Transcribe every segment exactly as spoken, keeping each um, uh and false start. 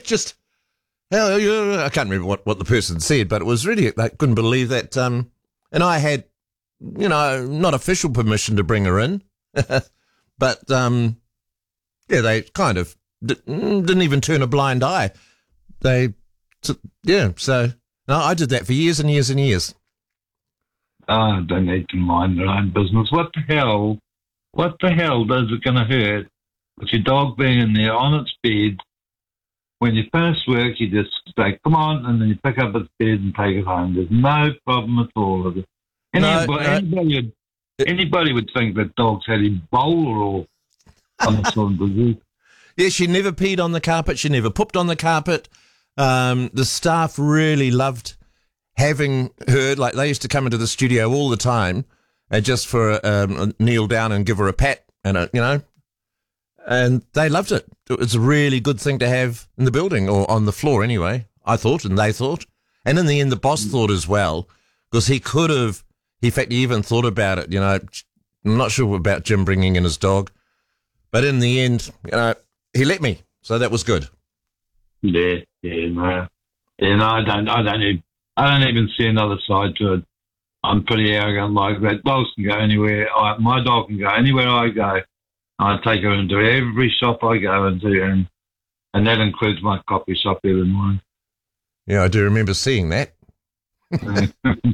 just, hell, I can't remember what, what the person said, but it was really, they couldn't believe that. Um, and I had, you know, not official permission to bring her in, but um, yeah, they kind of didn't even turn a blind eye. They, yeah, so no, I did that for years and years and years. Oh, they need to mind their own business. What the hell? What the hell does it going to hurt with your dog being in there on its bed? When you finish work, you just say, come on, and then you pick up its bed and take it home. There's no problem at all. Anybody, no, no. anybody, would, anybody would think that dogs had Ebola or some sort of disease. Yeah, she never peed on the carpet. She never pooped on the carpet. Um, the staff really loved having her. Like, they used to come into the studio all the time uh, just for um, kneel down and give her a pat, and a, you know, and they loved it. It was a really good thing to have in the building, or on the floor anyway, I thought, and they thought. And in the end, the boss thought as well, because he could have, in fact, he even thought about it, you know. I'm not sure about Jim bringing in his dog, but in the end, you know, he let me, so that was good. Yeah, yeah, no. Yeah, no, I don't, I don't even, I don't even see another side to it. I'm pretty arrogant like that. Dogs can go anywhere. I, my dog can go anywhere I go. I take her into every shop I go into, and and that includes my coffee shop every morning. Yeah, I do remember seeing that. Yeah,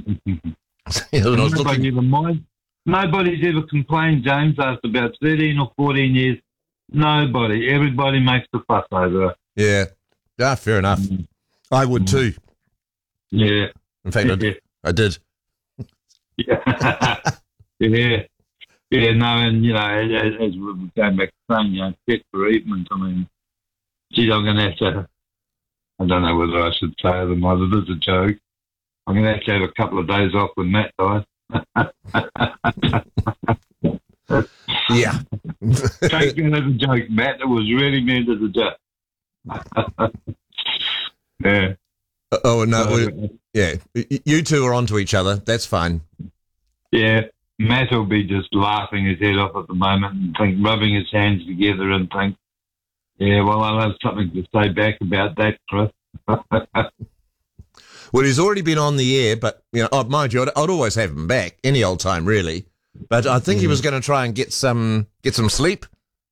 Nobody ever mind. Nobody's ever complained, James, after about thirteen or fourteen years. Nobody. Everybody makes a fuss over it. Yeah. Ah, fair enough. Mm. I would too. Yeah. In fact, yeah. I, I did. Yeah. yeah. Yeah, no, and, you know, as, as we're going back to saying, you know, pet bereavement, I mean, geez, I'm going to have to, I don't know whether I should say it or not, it is a joke. I'm going to have to have a couple of days off when Matt dies. Yeah. Take that as a joke, Matt. It was really meant as a joke. Yeah. Oh, no. Uh, yeah. You two are onto each other. That's fine. Yeah. Matt will be just laughing his head off at the moment and think, rubbing his hands together and think, yeah, well, I'll have something to say back about that, Chris. Well, he's already been on the air, but, you know, oh, mind you, I'd, I'd always have him back any old time, really. But I think mm. he was going to try and get some get some sleep.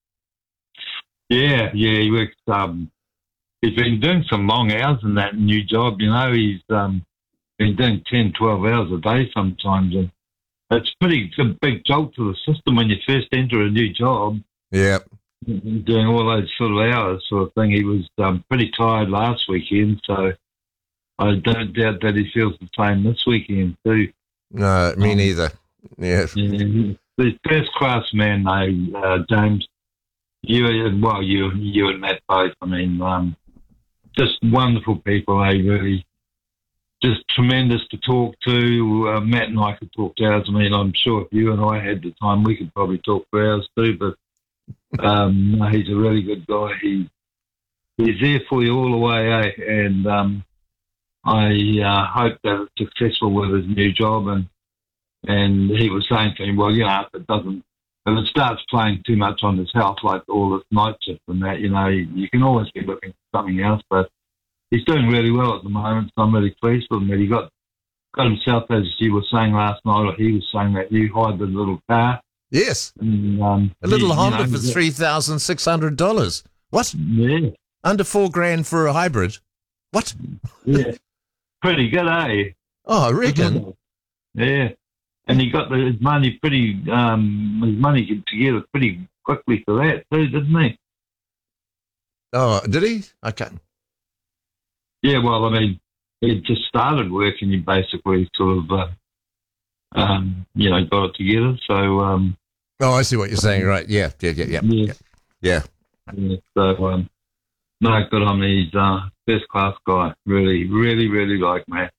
Yeah, yeah, he works. Um, he's been doing some long hours in that new job. You know, he's um, been doing ten, twelve hours a day sometimes, and it's pretty it's a big jolt to the system when you first enter a new job. Yeah, doing all those sort of hours, sort of thing. He was um, pretty tired last weekend, so I don't doubt that he feels the same this weekend too. No, me um, neither. Yeah. yeah. The first class man, though, uh, James. You, well, you, you and Matt both. I mean, um, just wonderful people. They really, just tremendous to talk to. Uh, Matt and I could talk to hours. I mean, I'm sure if you and I had the time, we could probably talk for hours too. But um, no, he's a really good guy. He, he's there for you all the way, eh? And um, I uh, hope that it's successful with his new job. And and he was saying to him, well, you know, if it doesn't, if it starts playing too much on his health, like all this night shift and that, you know, you, you can always be looking for something else. But he's doing really well at the moment, so I'm really pleased with him that he got got himself, as you were saying last night, or he was saying, that new hybrid little car. Yes. And, um, a little he, Honda you know, for three thousand six hundred dollars. What? Yeah. Under four grand for a hybrid? What? Yeah. Pretty good, eh? Oh, I reckon. Yeah. And he got the, his money pretty, um, his money together pretty quickly for that too, didn't he? Oh, did he? Okay. Yeah, well, I mean, he just started working. He basically sort of, uh, um, you know, got it together. So. Um, oh, I see what you're saying. Right? Yeah, yeah, yeah, yeah, yeah. yeah. yeah. So, um, no, good on him. He's uh, first class guy. Really, really, really like Matt.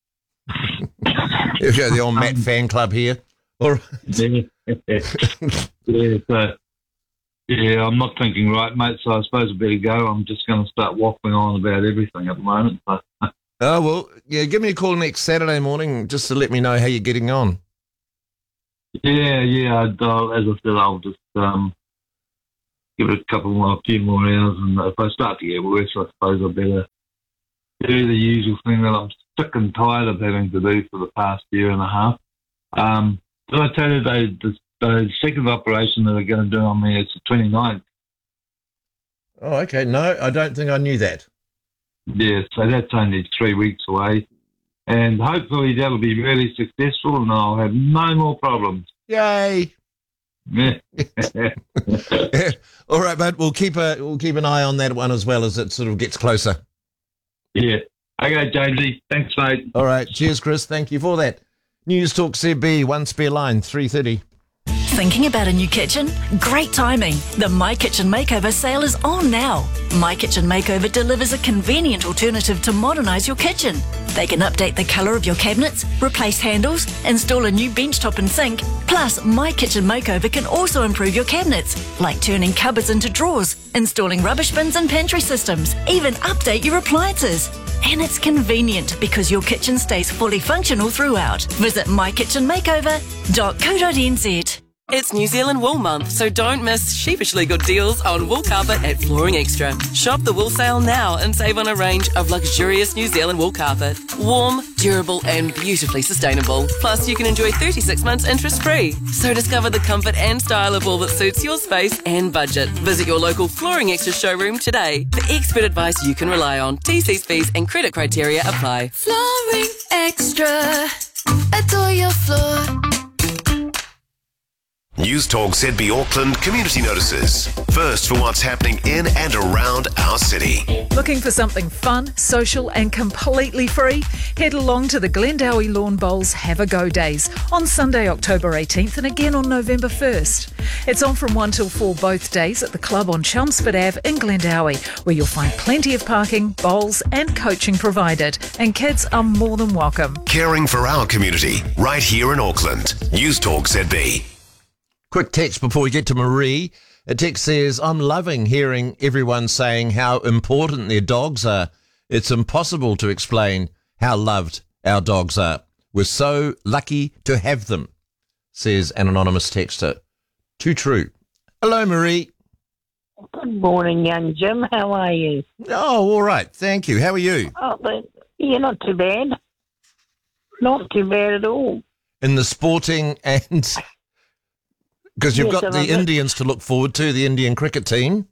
You've got the old Matt um, fan club here. All right. Yeah. yeah, so, yeah, I'm not thinking right, mate, so I suppose I better go. I'm just going to start waffling on about everything at the moment. So. Oh, well, yeah, give me a call next Saturday morning just to let me know how you're getting on. Yeah, yeah, I'd, uh, as I said, I'll just um, give it a couple more, a few more hours, and if I start to get worse, I suppose I better do the usual thing that I'm sick and tired of having to do for the past year and a half. Um, did I tell you they, the, the second operation that they're going to do on me is the twenty-ninth? Oh, okay. No, I don't think I knew that. Yeah, so that's only three weeks away. And hopefully that'll be really successful and I'll have no more problems. Yay! Yeah. All right, but we'll keep a we'll keep an eye on that one as well as it sort of gets closer. Yeah. Okay, Jamesy. Thanks, mate. All right. Cheers, Chris. Thank you for that. News Talk Z B, one spare line, three thirty. Thinking about a new kitchen? Great timing. The My Kitchen Makeover sale is on now. My Kitchen Makeover delivers a convenient alternative to modernise your kitchen. They can update the colour of your cabinets, replace handles, install a new benchtop and sink. Plus, My Kitchen Makeover can also improve your cabinets, like turning cupboards into drawers, installing rubbish bins and pantry systems, even update your appliances. And it's convenient because your kitchen stays fully functional throughout. Visit my kitchen makeover dot co dot n z. It's New Zealand Wool Month, so don't miss sheepishly good deals on wool carpet at Flooring Extra. Shop the wool sale now and save on a range of luxurious New Zealand wool carpet. Warm, durable and beautifully sustainable. Plus, you can enjoy thirty-six months interest-free. So discover the comfort and style of wool that suits your space and budget. Visit your local Flooring Extra showroom today for expert advice you can rely on. T Cs, fees and credit criteria apply. Flooring Extra. Adore your floor. News Talk Z B Auckland community notices. First for what's happening in and around our city. Looking for something fun, social and completely free? Head along to the Glendowie Lawn Bowls Have a Go Days on Sunday, October eighteenth and again on November first. It's on from one till four both days at the club on Chelmsford Avenue in Glendowie, where you'll find plenty of parking, bowls and coaching provided, and kids are more than welcome. Caring for our community right here in Auckland. News Talk Z B. Quick text before we get to Marie. A text says, I'm loving hearing everyone saying how important their dogs are. It's impossible to explain how loved our dogs are. We're so lucky to have them, says an anonymous texter. Too true. Hello, Marie. Good morning, young Jim. How are you? Oh, all right. Thank you. How are you? Oh, but you're not too bad. Not too bad at all. In the sporting and... Because you've Yes, got I'm the a bit- Indians to look forward to, the Indian cricket team.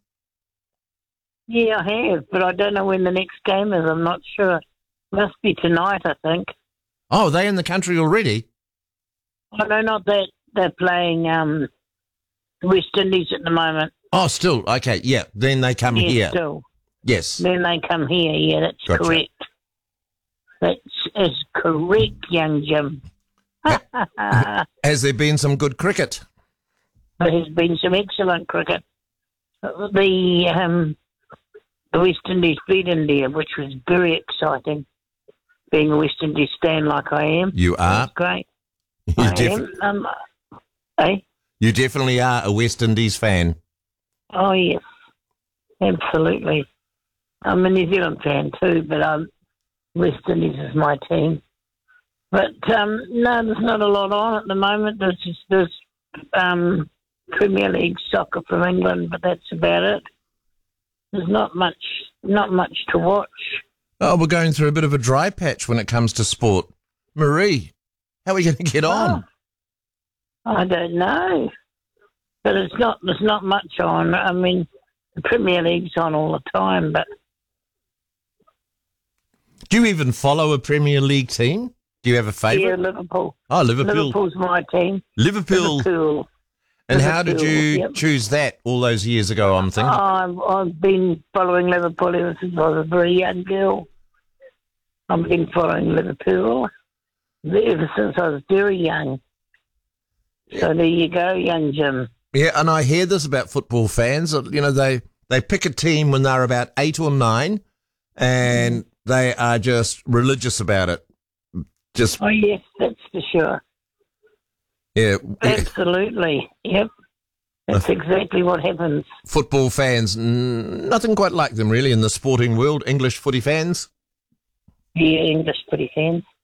Yeah, I have, but I don't know when the next game is. I'm not sure. Must be tonight, I think. Oh, are they in the country already? Oh, no, not that. They're playing um, West Indies at the moment. Oh, still. Okay, yeah. Then they come Yeah, here. still. Yes. Then they come here. Yeah, that's Gotcha. correct. That is correct, young Jim. Has there been some good cricket? There has been some excellent cricket. The um, the West Indies beat India, which was very exciting. Being a West Indies fan like I am, You are. It's great. You, I def- am. Um, eh? you definitely are a West Indies fan. Oh yes, absolutely. I'm a New Zealand fan too, but um, West Indies is my team. But um, no, there's not a lot on at the moment. There's just there's um, Premier League soccer from England, but that's about it. There's not much, not much to watch. Oh, we're going through a bit of a dry patch when it comes to sport. Marie, how are we going to get on? Oh, I don't know, but it's not. There's not much on. I mean, the Premier League's on all the time, but Do you even follow a Premier League team? Do you have a yeah, favourite? Liverpool. Oh, Liverpool. Liverpool's my team. Liverpool. Liverpool. And how did Liverpool, you yep. choose that all those years ago, I'm thinking? I've, I've been following Liverpool ever since I was a very young girl. I've been following Liverpool ever since I was very young. So there you go, young Jim. Yeah, and I hear this about football fans. You know, they, they pick a team when they're about eight or nine, and they are just religious about it. Just Oh, yes, that's for sure. yeah, Absolutely. Yep. That's exactly what happens. football fans, n- nothing quite like them really in the sporting world. English footy fans. Yeah, English footy fans.